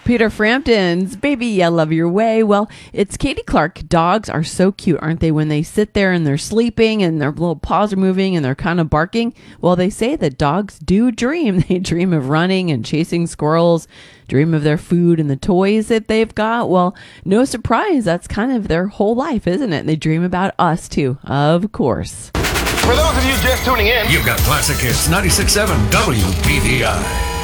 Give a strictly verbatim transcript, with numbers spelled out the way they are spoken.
Peter Frampton's Baby, I Love Your Way. Well, it's Katie Clark. Dogs are so cute, aren't they? When they sit there and they're sleeping and their little paws are moving and they're kind of barking. Well, they say that dogs do dream. They dream of running and chasing squirrels, dream of their food and the toys that they've got. Well, no surprise. That's kind of their whole life, isn't it? They dream about us too, of course. For those of you just tuning in, you've got Classic Hits ninety-six point seven W B V I.